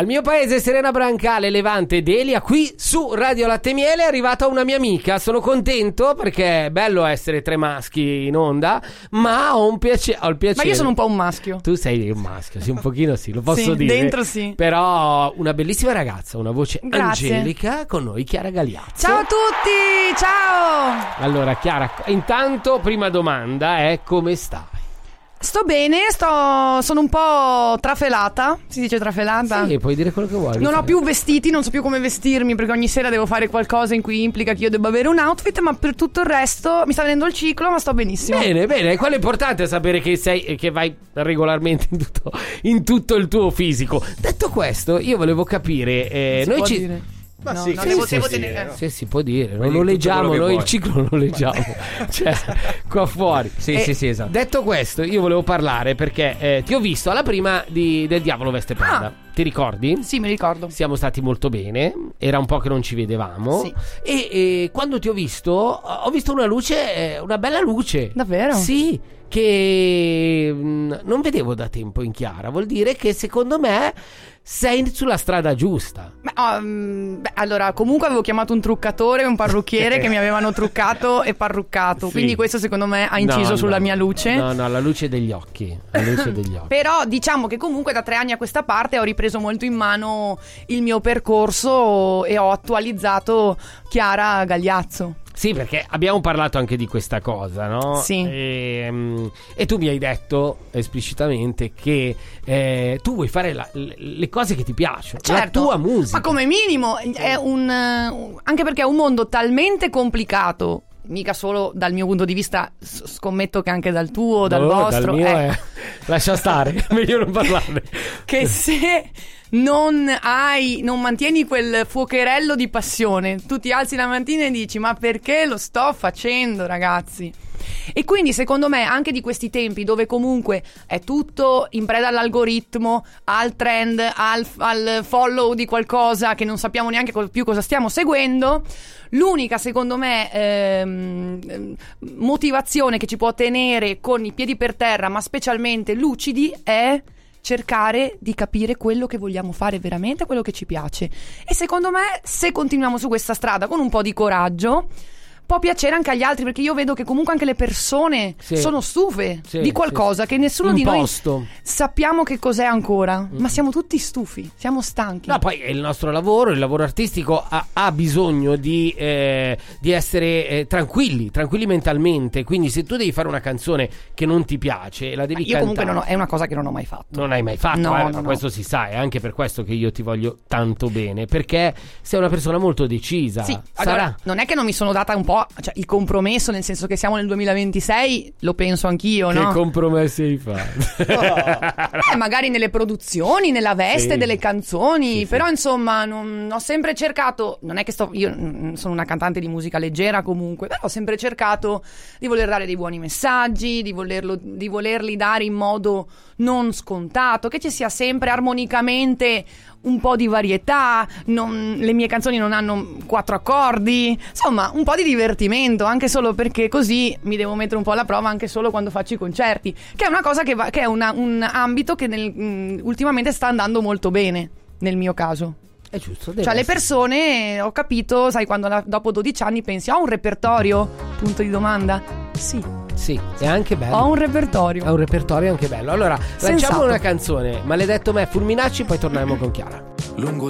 Dal mio paese, Serena Brancale, Levante ed Elia, qui su Radio Latte Miele è arrivata una mia amica. Sono contento perché è bello essere tre maschi in onda, ma ho il piacere. Ma io sono un po' un maschio. Tu sei un maschio, sì, un pochino sì, lo posso dire. Dentro sì. Però una bellissima ragazza, una voce Grazie. angelica, con noi Chiara Gagliazzo. Ciao a tutti, ciao. Allora Chiara, intanto prima domanda è: come stai? Sto bene, sono un po' trafelata. Si dice trafelata? Sì, puoi dire quello che vuoi. Non ho più vestiti, non so più come vestirmi, perché ogni sera devo fare qualcosa in cui implica che io debba avere un outfit. Ma per tutto il resto mi sta venendo il ciclo, ma sto benissimo. Bene, quello è importante, sapere che che vai regolarmente in tutto il tuo fisico. Detto questo, io volevo capire, Si può ci dire? Ma No, sì, non che devo si può tenere- dire, no? Sì, si può dire, non Puoi lo dire tutto leggiamo, quello che noi il vuoi. ciclo non lo leggiamo. Cioè, qua fuori. Sì, esatto. Detto questo, io volevo parlare perché ti ho visto alla prima del Diavolo Veste Prada. Ti ricordi? Sì, mi ricordo. Siamo stati molto bene, era un po' che non ci vedevamo. Sì. E quando ti ho visto una luce, una bella luce. Davvero? Sì, che non vedevo da tempo in Chiara. Vuol dire che secondo me sei sulla strada giusta. Allora, comunque avevo chiamato un truccatore e un parrucchiere che mi avevano truccato e parruccato. Sì. Quindi questo secondo me ha inciso No, sulla no. mia luce. No, la luce degli occhi. La luce degli occhi. Però diciamo che comunque da 3 anni a questa parte ho ripreso molto in mano il mio percorso e ho attualizzato Chiara Gagliazzo. Sì, perché abbiamo parlato anche di questa cosa, no? Sì. E tu mi hai detto esplicitamente che tu vuoi fare le cose che ti piacciono, la Certo, tua musica. ma come minimo è anche perché è un mondo talmente complicato, mica solo dal mio punto di vista, scommetto che anche dal tuo, dal vostro, dal mio lascia stare, meglio non parlarne. che se non mantieni quel fuocherello di passione, tu ti alzi la mattina e dici: ma perché lo sto facendo, ragazzi? E quindi secondo me anche di questi tempi dove comunque è tutto in preda all'algoritmo, al trend, al follow di qualcosa che non sappiamo neanche più cosa stiamo seguendo, l'unica secondo me motivazione che ci può tenere con i piedi per terra ma specialmente lucidi è cercare di capire quello che vogliamo fare veramente, quello che ci piace. E secondo me, se continuiamo su questa strada con un po' di coraggio, può piacere anche agli altri, perché io vedo che comunque anche le persone sono stufe di qualcosa che nessuno di noi sappiamo che cos'è ancora, ma siamo tutti stufi, siamo stanchi. No, poi il nostro lavoro, il lavoro artistico ha bisogno di essere tranquilli mentalmente. Quindi se tu devi fare una canzone che non ti piace, la devi cantare. Comunque è una cosa che non ho mai fatto. Non hai mai fatto, No. questo si sa, è anche per questo che io ti voglio tanto bene, perché sei una persona molto decisa. Sì, Sarà allora, non è che non mi sono data un po', cioè il compromesso, nel senso che siamo nel 2026, lo penso anch'io, no? Che compromessi hai fatto? Magari nelle produzioni, nella veste Sì. delle canzoni, Sì. però insomma ho sempre cercato, non è che io sono una cantante di musica leggera comunque, però ho sempre cercato di voler dare dei buoni messaggi, di volerli dare in modo non scontato, che ci sia sempre armonicamente un po' di varietà, le mie canzoni non hanno 4 accordi, insomma un po' di divertimento, anche solo perché così mi devo mettere un po' alla prova anche solo quando faccio i concerti, che è una cosa che è un ambito che ultimamente sta andando molto bene nel mio caso. È giusto, Cioè le persone, ho capito, sai, quando dopo 12 anni pensi: ho un repertorio? Punto di domanda. Sì, è anche bello. Ho un repertorio. È un repertorio anche bello. Allora, Sensato. lanciamo una canzone, Maledetto me, Fulminacci, poi torniamo con Chiara. Lungo